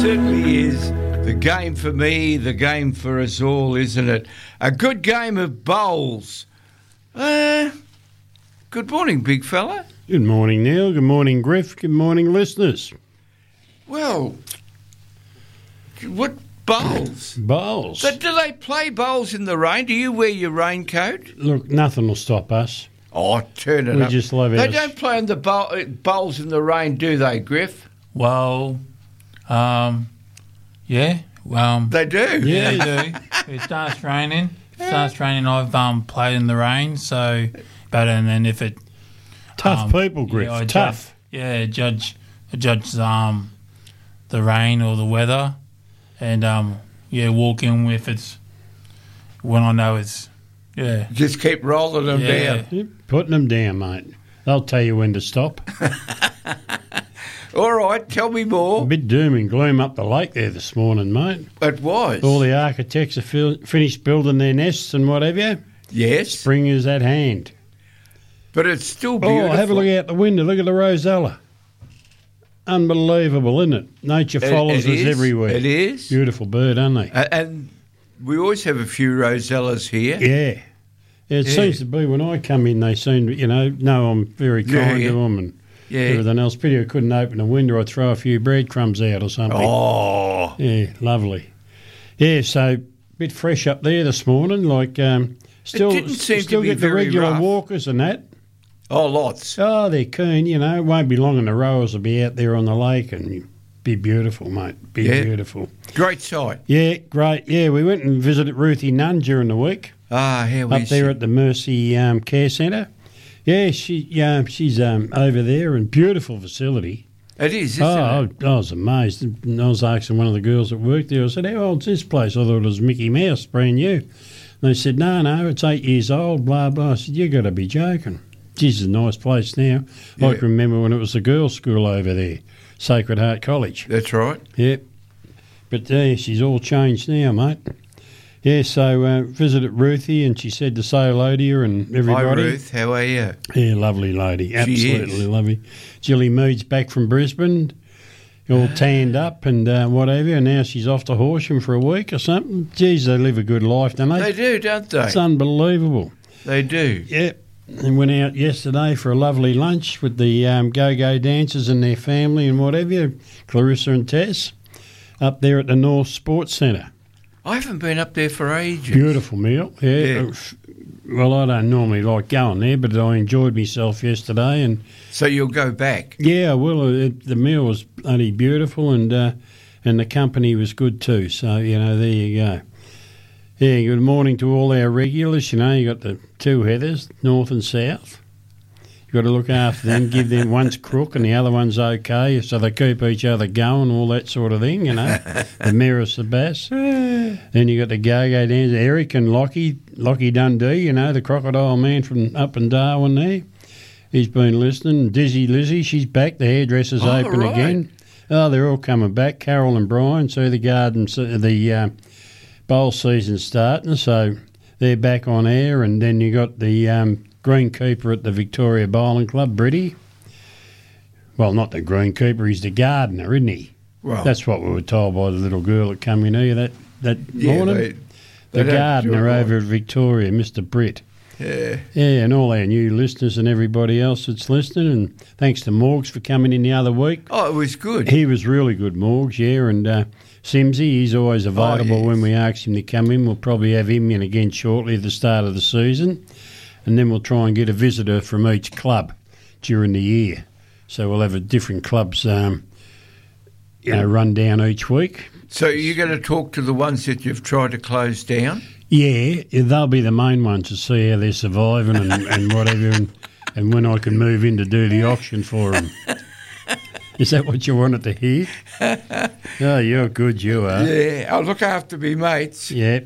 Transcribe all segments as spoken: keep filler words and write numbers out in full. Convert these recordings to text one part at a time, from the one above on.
certainly is the game for me, the game for us all, isn't it? A good game of bowls. Uh, good morning, big fella. Good morning, Neil. Good morning, Griff. Good morning, listeners. Well, what bowls? Bowls. So do they play bowls in the rain? Do you wear your raincoat? Look, nothing will stop us. Oh, turn it we up. We just love it. They don't play in the bowl, bowls in the rain, do they, Griff? Well, um, yeah. Um, they do? Yeah, they do. It starts raining. It starts raining. I've um, played in the rain, so, but and then if it... Tough um, people, Griff. Yeah, Tough. Judge, yeah, judge, judge um, the rain or the weather, and um, yeah, walk in if it's when I know it's yeah. Just keep rolling them yeah. down. Keep putting them down, mate. They'll tell you when to stop. All right, tell me more. A bit doom and gloom up the lake there this morning, mate. It was. All the architects have fil- finished building their nests and what have you. Yes. Spring is at hand. But it's still beautiful. Oh, have a look out the window. Look at the Rosella. Unbelievable, isn't it? Nature follows it, it us is. everywhere. It is. Beautiful bird, aren't they? Uh, and we always have a few Rosellas here. Yeah. It yeah. seems to be when I come in, they seem to, you know, know I'm very kind yeah, yeah. to them and yeah. everything else. Pity I couldn't open a window. I'd throw a few breadcrumbs out or something. Oh. Yeah, lovely. Yeah, so a bit fresh up there this morning. Like, um, still, it didn't seem still to be get the very regular rough. walkers and that. Oh, lots. Oh, they're keen, you know. It won't be long and the rowers will be out there on the lake and be beautiful, mate. Be yeah. beautiful. Great sight. Yeah, great. Yeah, we went and visited Ruthie Nunn during the week. Ah, how Up is there she? at the Mercy um, Care Centre. Yeah, she, yeah, she's um, over there and beautiful facility. It is, isn't oh, it? I, I was amazed. I was asking one of the girls that worked there, I said, how old's this place? I thought it was Mickey Mouse, brand new. And they said, no, no, it's eight years old, blah, blah. I said, you got to be joking. Geez, it's a nice place now. Yeah. I can remember when it was a girls' school over there, Sacred Heart College. That's right. Yep. But yeah, she's all changed now, mate. Yeah, so uh, visited Ruthie and she said to say hello to you and everybody. Hi, Ruth. How are you? Yeah, lovely lady. Absolutely is. lovely. Jilly Mead's back from Brisbane, all tanned up and uh, whatever, and now she's off to Horsham for a week or something. Geez, they live a good life, don't they? They do, don't they? It's unbelievable. They do. Yep. And went out yesterday for a lovely lunch with the um, go-go dancers and their family and whatever, Clarissa and Tess, up there at the North Sports Centre. I haven't been up there for ages. Beautiful meal, yeah. Yeah. Well, I don't normally like going there, but I enjoyed myself yesterday. And so you'll go back? Yeah, I will. It, the meal was bloody beautiful and, uh, and the company was good too. So, you know, there you go. Yeah, good morning to all our regulars. You know, you got the two Heathers, north and south. You've got to look after them, give them one's crook and the other one's okay, so they keep each other going, all that sort of thing, you know. The Maris, the Bass. Then you got the go-go dancers, Eric and Lockie, Lockie Dundee, you know, the crocodile man from up in Darwin there. He's been listening. Dizzy Lizzie, she's back. The hairdresser's oh, open right. again. Oh, they're all coming back. Carol and Brian, so the garden, the uh, bowl season's starting, so they're back on air. And then you got the um, greenkeeper at the Victoria Bowling Club, Britty. Well, not the greenkeeper, he's the gardener, isn't he? Well, that's what we were told by the little girl that come in here that, that yeah, morning. They, they the gardener over at Victoria, Mister Britt. Yeah. Yeah, and all our new listeners and everybody else that's listening. And thanks to Morgs for coming in the other week. Oh, it was good. He was really good, Morgs, yeah. And uh, Simsy, he's always available oh, yes. when we ask him to come in. We'll probably have him in again shortly at the start of the season. And then we'll try and get a visitor from each club during the year. So we'll have a different club's um, you know, run down each week. So you're going to talk to the ones that you've tried to close down? Yeah, they'll be the main ones to see how they're surviving and, and whatever, and, and when I can move in to do the auction for them. Is that what you wanted to hear? Oh, you're good, you are. Yeah, I'll look after me mates. Yeah.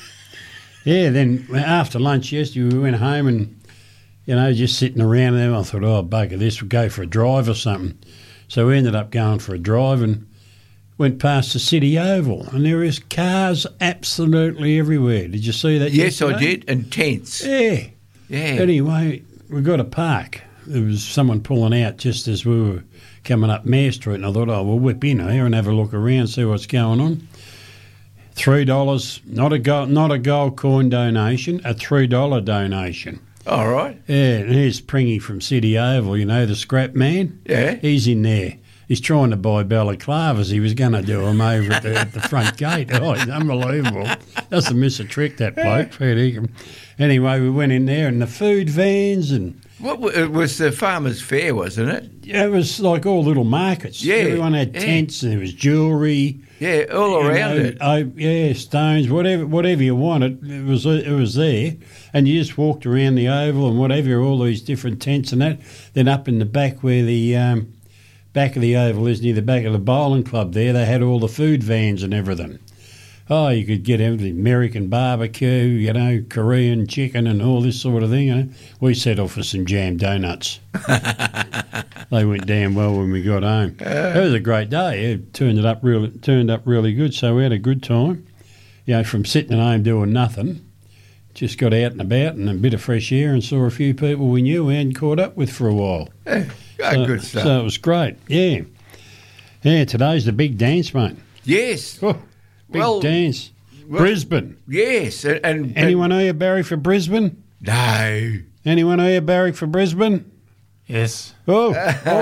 Yeah, then after lunch yesterday, we went home and, you know, just sitting around there, I thought, oh, bugger this, we'll go for a drive or something. So we ended up going for a drive and went past the City Oval, and there is cars absolutely everywhere. Did you see that? Yes, yesterday? I did, and tents. Yeah. Yeah. Anyway, we got a park. There was someone pulling out just as we were coming up Mare Street, and I thought, oh, we'll whip in here and have a look around, see what's going on. Three dollars, not a gold, not a gold coin donation, a three dollar donation. All right. Yeah, and here's Pringy from City Oval, you know, the scrap man. Yeah. He's in there. He's trying to buy balaclavas. He was going to do them over at the, at the front gate. Oh, it's unbelievable. Doesn't miss a trick, that bloke. Fair dinkum. Anyway, we went in there and the food vans and... What w- it was the Farmers Fair, wasn't it? Yeah, it was like all little markets. Yeah, Everyone had yeah. tents and there was jewellery. Yeah, all you around know, it. Oh, yeah, stones, whatever whatever you wanted, it was it was there. And you just walked around the oval and whatever, all these different tents and that. Then up in the back where the um, back of the oval is, near the back of the bowling club there, they had all the food vans and everything. Oh, you could get everything, American barbecue, you know, Korean chicken and all this sort of thing. You know. We settled for some jam donuts. They went damn well when we got home. It was a great day. It turned it up really, turned up really good. So we had a good time. You know, from sitting at home doing nothing, just got out and about and a bit of fresh air and saw a few people we knew we hadn't caught up with for a while. Yeah, oh, So, good stuff. so it was great. Yeah, yeah. Today's the big dance, mate. yes. Oh, big Well, dance. well- Brisbane. Yes. And, and Anyone here, Barry, for Brisbane? No. Anyone here, Barry, for Brisbane? Yes. Oh,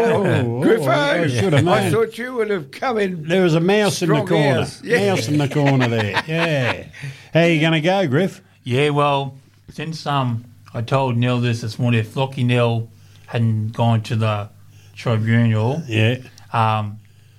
oh, Griffo, oh, I should have I known. thought you would have come in. There was a mouse in the Strong corner. house. Yeah. Mouse in the corner there. Yeah. How you going to go, Griff? Yeah, well, since um I told Neil this this morning, if Lockie Neil hadn't gone to the tribunal, Yeah. um,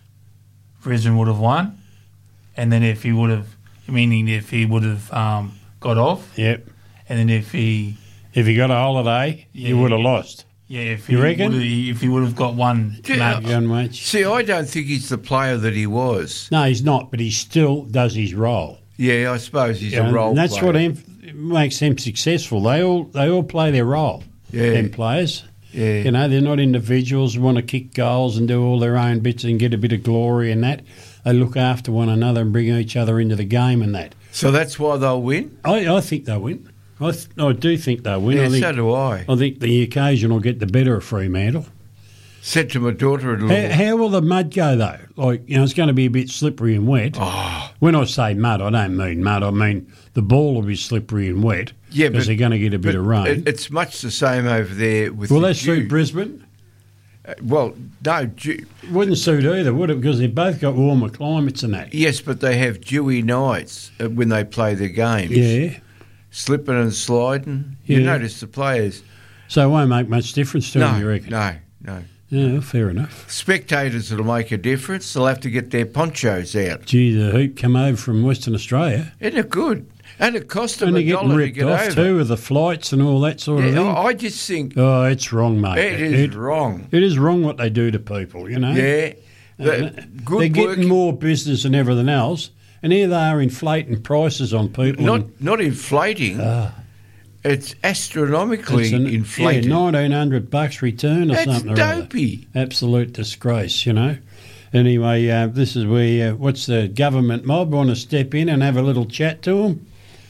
Brisbane would have won. And then if he would have, meaning if he would have um, got off, Yep. and then if he, If you got a holiday, you Yeah. would have lost. yeah, if You he reckon? would've- if he would have got one Yeah. match, Gun match. See, I don't think he's the player that he was. No, he's not, but he still does his role. Yeah, I suppose he's You know, a role and that's player. what em- makes them successful. They all they all play their role. Yeah. Them players. Yeah. You know, they're not individuals who want to kick goals and do all their own bits and get a bit of glory and that. They look after one another and bring each other into the game and that. So that's why they'll win? I, I think they'll win. I, th- I do think they'll win. Yeah, I think, so do I. I think the occasion will get the better of Fremantle. Said to my daughter-in-law. How, how will the mud go, though? Like, you know, it's going to be a bit slippery and wet. Oh, When I say mud, I don't mean mud. I mean the ball will be slippery and wet yeah, because but they're going to get a bit but of rain. it- it's much the same over there with Will the that suit dew. Brisbane? Uh, Well, no, dew- Wouldn't suit either, would it? Because they've both got warmer climates and that. yes, but they have dewy nights uh, when they play their games. Yeah. Slipping and sliding. You Yeah. notice the players. So it won't make much difference to them, you No, reckon? no, no. Yeah, fair enough. Spectators will make a difference. They'll have to get their ponchos out. Gee, the hoop come over from Western Australia. Isn't it good? And it cost them And a they're getting dollar to ripped get off over. too with the flights and all that sort of Yeah, thing. I I just think Oh, it's wrong, mate. it is wrong. It is wrong what they do to people, you know. Yeah. The- And good they're getting working- more business and everything else, and here they are inflating prices on people. Not and not inflating. Ah. it's astronomically it's an- inflated. Yeah, nineteen hundred bucks return or That's something. or other. dopey. Absolute disgrace, you know. Anyway, uh, this is where uh, what's the government mob want to step in and have a little chat to them,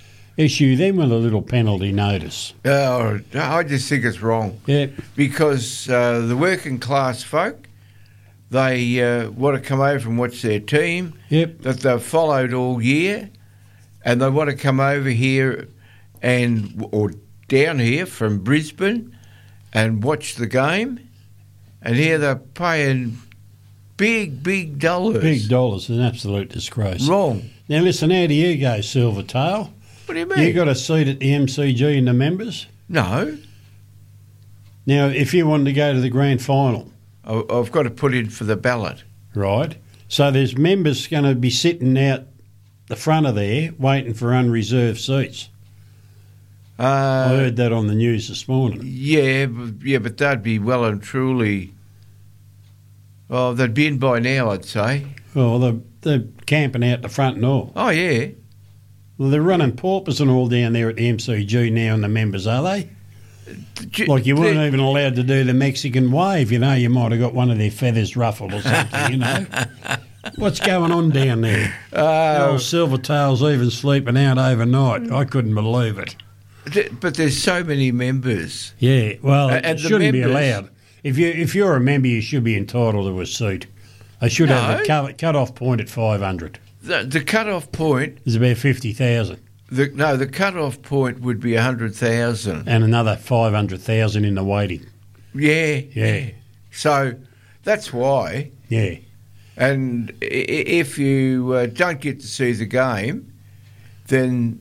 issue them with a little penalty notice. Oh, I just think it's wrong Yeah, because uh, the working class folk, they uh, want to come over and watch their team yep, that they've followed all year, and they want to come over here and or down here from Brisbane and watch the game, and here they're paying big, big dollars. big dollars, an absolute disgrace. Wrong. Now listen, how do you go, Silvertail? What do you mean? You got a seat at the M C G and the members. No, Now, if you wanted to go to the grand final, I- I've got to put in for the ballot. right? So there's members going to be sitting out the front of there waiting for unreserved seats. I Uh, heard that on the news this morning. yeah, but, yeah, but they'd be well and truly. Oh, they'd be in by now, I'd say. Well, they're, they're camping out the front and all. Oh yeah, Well, they're running paupers and all down there at the M C G now and the members, are they? Like you weren't They- even allowed to do the Mexican wave, you know, you might have got one of their feathers ruffled or something, you know. What's going on down there? Uh, Old Silvertail's even sleeping out overnight. I couldn't believe it. th- but there's so many members. Yeah, well, Uh, it and the shouldn't be members- allowed. If you if you're a member, you should be entitled to a seat. They should have No. the cut, cut off point at five hundred. The, the cut-off point, There's about fifty thousand, the, no, the cut-off point would be one hundred thousand. and another five hundred thousand in the waiting. Yeah, Yeah, So that's why. yeah. And i- i- if you uh, don't get to see the game, then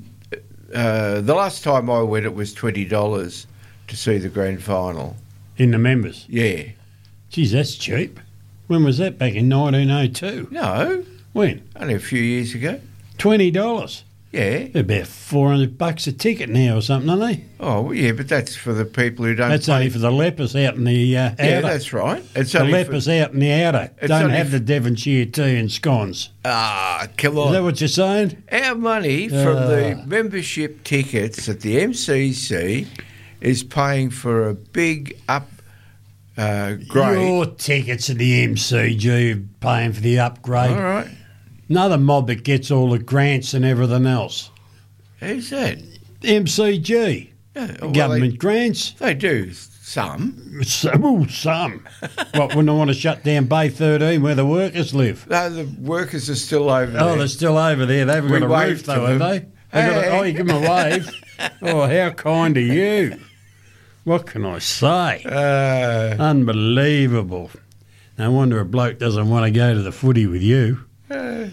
uh, the last time I went, it was twenty dollars to see the grand final. In the members. Yeah. Geez, that's cheap. When was that? Back in nineteen oh two. No, When? only a few years ago. Twenty dollars. Yeah. They're about four hundred bucks a ticket now or something, aren't they? Oh, well, yeah, but that's for the people who don't. That's play. only for the lepers out in the uh, outer. Yeah, that's right. It's the only lepers out in the outer It's don't only have f- the Devonshire tea and scones. For, ah, come Is that on. what you're saying? Our money from the Ah. membership tickets at the M C C is paying for a big upgrade. Your tickets at the M C G are paying for the upgrade. All right. Another mob that gets all the grants and everything else. Who's that? M C G. Yeah, well, Government grants. They, they do some. Some. Ooh, some. What, when they want to shut down Bay thirteen where the workers live? No, the workers are still over Oh, there. they're still over there. They haven't We got a waved roof, to though, have them. they? They got a, Hey. oh, you give them a wave. Oh, how kind of you. What can I say? Uh, Unbelievable. No wonder a bloke doesn't want to go to the footy with you. uh,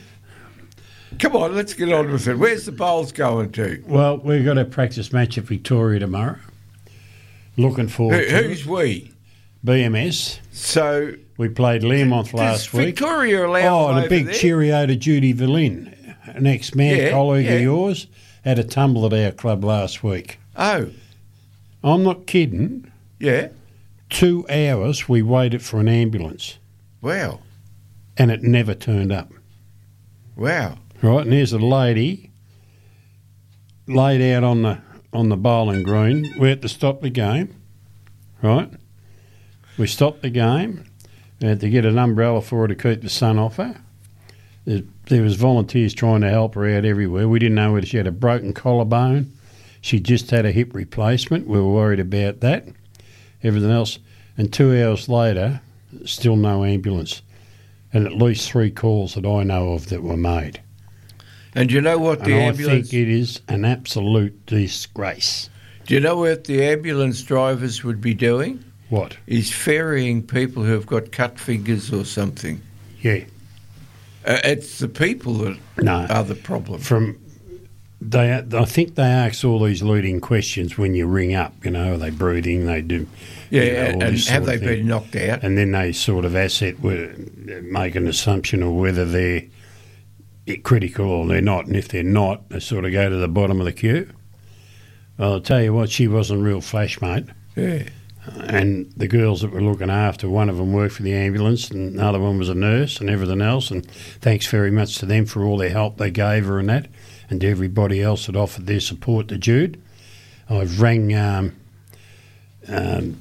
come on, let's get on with it. Where's the bowls going to? Well, we've got a practice match at Victoria tomorrow. Looking Who, forward to who's it. we? B M S. So, We played Learmonth does last week. Victoria allow Oh, them and a over big there? cheerio to Judy Verlin, an ex-man Yeah, colleague yeah. of yours, had a tumble at our club last week. Oh, I'm not kidding. yeah. Two hours we waited for an ambulance, Wow. and it never turned up. Wow. Right, and there's a lady laid out on the on the bowling green. We had to stop the game. Right, we stopped the game. We had to get an umbrella for her to keep the sun off her. There, there was volunteers trying to help her out everywhere. We didn't know whether she had a broken collarbone. She just had a hip replacement. We were worried about that. Everything else. And two hours later, still no ambulance. And at least three calls that I know of that were made. And do you know what the And I ambulance? think it is an absolute disgrace. Do you know what the ambulance drivers would be doing? What? Is ferrying people who have got cut fingers or something. Yeah. Uh, it's the people that No. are the problem. From they, I think they ask all these leading questions when you ring up. You know, are they breathing? They do. Yeah, you know, all and this have sort they of thing. been knocked out? And then they sort of asset make an assumption of whether they're critical or they're not. And if they're not, they sort of go to the bottom of the queue. Well, I'll tell you what, she wasn't real flash, mate. Yeah. And the girls that were looking after, one of them worked for the ambulance and the other one was a nurse and everything else. And thanks very much to them for all their help they gave her and that, and to everybody else that offered their support to Jude. I've rang um, um,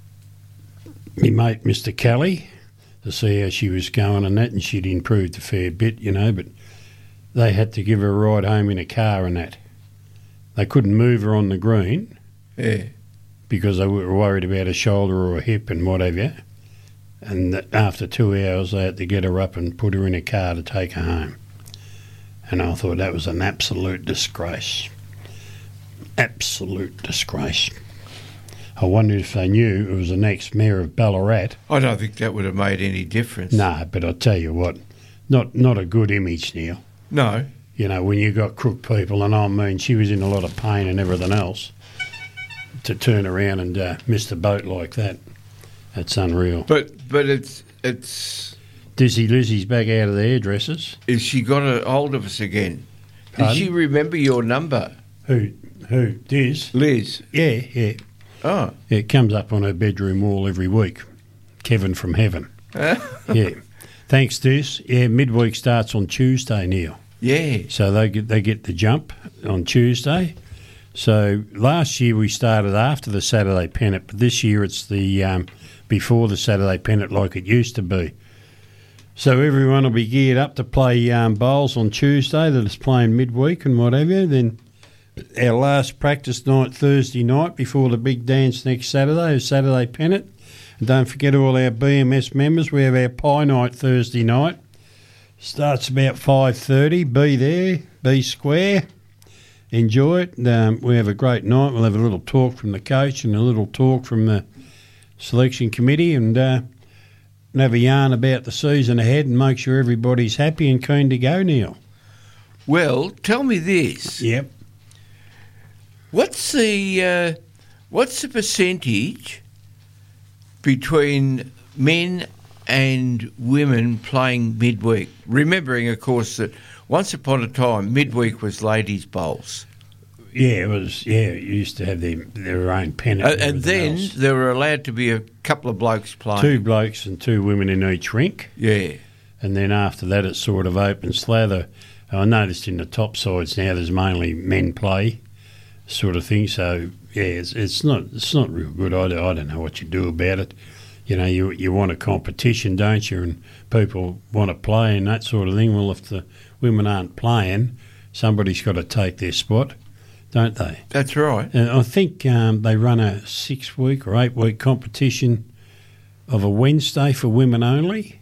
my mate, Mister Kelly, to see how she was going and that, and she'd improved a fair bit, you know, but they had to give her a ride home in a car and that. They couldn't move her on the green Yeah. because they were worried about a shoulder or a hip and whatever. And that after two hours, they had to get her up and put her in a car to take her home. And I thought that was an absolute disgrace. Absolute disgrace. I wondered if they knew it was the next mayor of Ballarat. I don't think that would have made any difference. No, but I'll tell you what, not not a good image, Neil. No. You know, when you got crook people, and I mean, she was in a lot of pain and everything else, to turn around and uh, miss the boat like that, that's unreal. But but it's it's Dizzy Lizzie's back out of the hairdressers. is she got a hold of us again? Did Pardon? she remember your number, Who? Who? Diz? Liz? Yeah, yeah. Oh. It comes up on her bedroom wall every week. Kevin from heaven. Yeah. Thanks, Diz. Yeah, midweek starts on Tuesday, Neil. Yeah. So they get they get the jump on Tuesday. So last year we started after the Saturday pennant, but this year it's the um, before the Saturday pennant like it used to be. So everyone will be geared up to play um, bowls on Tuesday that is playing midweek and whatever. Then our last practice night Thursday night before the big dance next Saturday is Saturday pennant. And don't forget all our B M S members. We have our pie night Thursday night. Starts about five thirty. Be there. Be square. Enjoy it. Um, we have a great night. We'll have a little talk from the coach and a little talk from the selection committee and, uh, and have a yarn about the season ahead and make sure everybody's happy and keen to go, Neil. Well, tell me this. Yep. What's the uh, what's the percentage between men and women playing midweek? Remembering, of course, that once upon a time midweek was ladies' bowls. Yeah, it was. Yeah, it used to have their their own pennant. Uh, and, and then else. there were allowed to be a couple of blokes playing. Two blokes and two women in each rink. Yeah. And then after that, it's sort of open slather. I noticed in the top sides now there's mainly men play sort of thing. So yeah, it's, it's not it's not real good. I, I don't know what you do about it. You know, you you want a competition, don't you? And people want to play and that sort of thing. Well, if the women aren't playing, somebody's got to take their spot, don't they? That's right. And I think um, they run a six-week or eight-week competition of a Wednesday for women only,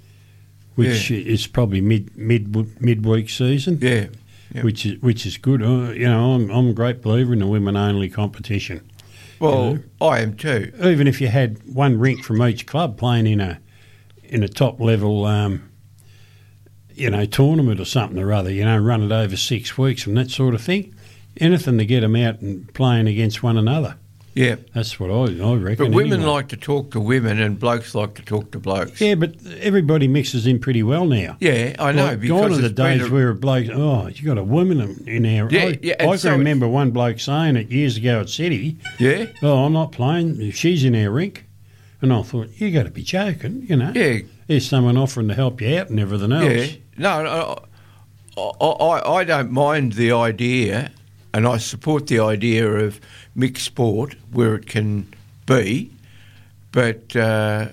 which Yeah. is probably mid mid midweek season. Yeah. Yep. Which is which is good. Uh, you know, I'm I'm a great believer in the women only competition. Well, You know? I am too. Even if you had one rink from each club playing in a in a top level, um, you know, tournament or something or other, you know, run it over six weeks and that sort of thing. Anything to get them out and playing against one another. Yeah. That's what I, I reckon. But women anyway. like to talk to women and blokes like to talk to blokes. Yeah, but everybody mixes in pretty well now. Yeah, I know. Like, because gone are the it's been days a- where a bloke, oh, you got a woman in in there. Yeah, I, yeah, I and can so it's- remember one bloke saying it years ago at City. Yeah? Oh, I'm not playing. She's in our rink. And I thought, you got to be joking, you know. Yeah. There's someone offering to help you out and everything else. Yeah. No, no I, I, I don't mind the idea, and I support the idea of mixed sport where it can be, but uh,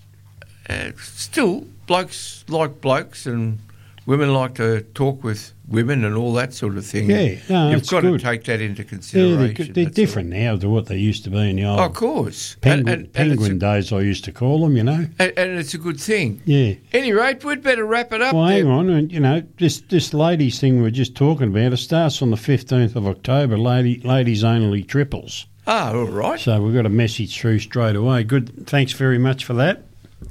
uh, still, blokes like blokes and women like to talk with women and all that sort of thing. Yeah, no, You've it's got good. to take that into Yeah, consideration. they're, they're that's different now to what they used to be in the old all. Of course. penguin, and, and, and, penguin it's days, I used to call them, you know. a, and, and it's a good thing. Yeah. Any rate, we'd better wrap it up. Well, hang there. on, and you know, this this ladies thing we're just talking about, it starts on the fifteenth of October, lady, ladies only triples. Ah, all right. So we've got a message through straight away. Good, thanks very much for that.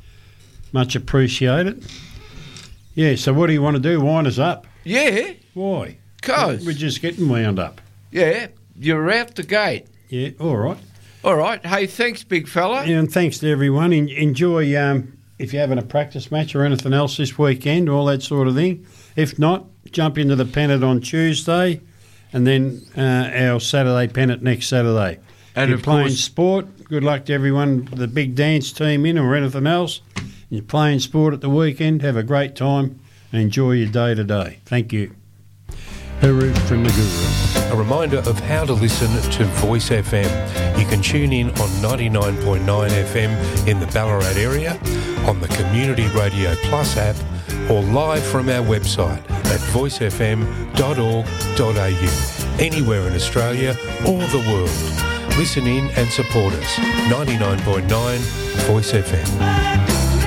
Much appreciated. Yeah, so what do you want to do? Wind us up. Yeah, Why? 'cause We're just getting wound up. yeah, you're out the gate. Yeah, all right. All right. Hey, thanks, big fella. Yeah, and thanks to everyone. En- enjoy um, if you're having a practice match or anything else this weekend, all that sort of thing. If not, jump into the pennant on Tuesday and then uh, our Saturday pennant next Saturday. And if you're of playing course- sport, good luck to everyone with the big dance team in or anything else. You're playing sport at the weekend, have a great time and enjoy your day today. Thank you. Hooroo from the Guru. A reminder of how to listen to Voice F M. You can tune in on ninety-nine point nine F M in the Ballarat area, on the Community Radio Plus app, or live from our website at voice f m dot org dot a u. Anywhere in Australia or the world. Listen in and support us. ninety-nine point nine Voice F M.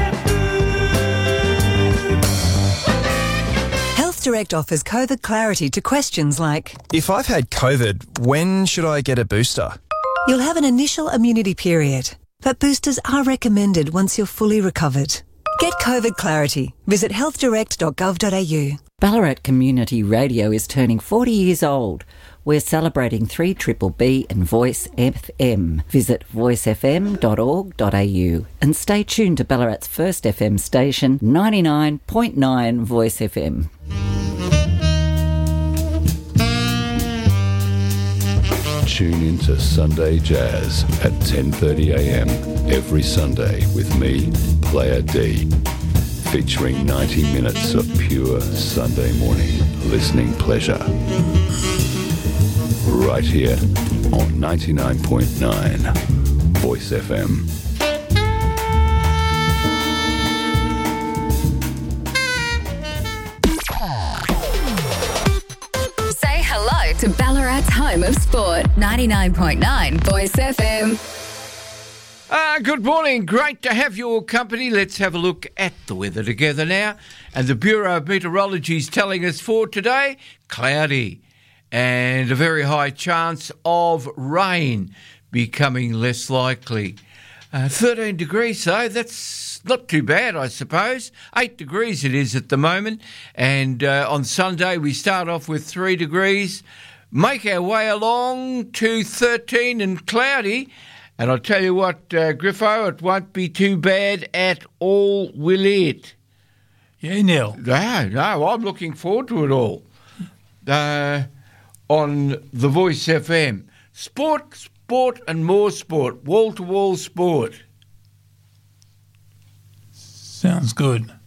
Direct offers COVID clarity to questions like, If I've had COVID, when should I get a booster? you'll have an initial immunity period, but boosters are recommended once you're fully recovered. Get COVID clarity. Visit health direct dot gov dot a u. Ballarat Community Radio is turning forty years old. We're celebrating three triple B and Voice F M. Visit voice f m dot org dot a u and stay tuned to Ballarat's first F M station, ninety-nine point nine Voice F M. Tune into Sunday Jazz at ten thirty a m every Sunday with me, Player D, featuring ninety minutes of pure Sunday morning listening pleasure. Right here on ninety-nine point nine Voice F M. Say hello to Ballarat's home of sport, ninety-nine point nine Voice F M. Uh, good morning. Great to have your company. Let's have a look at the weather together now. And the Bureau of Meteorology is telling us for today, cloudy and a very high chance of rain becoming less likely. Uh, thirteen degrees, though, that's not too bad, I suppose. Eight degrees it is at the moment. And uh, on Sunday, we start off with three degrees, make our way along to thirteen and cloudy. And I'll tell you what, uh, Griffo, it won't be too bad at all, will it? Yeah, Neil. No, no, I'm looking forward to it all. Uh, on The Voice F M. Sport, sport and more sport. Wall-to-wall sport. Sounds good.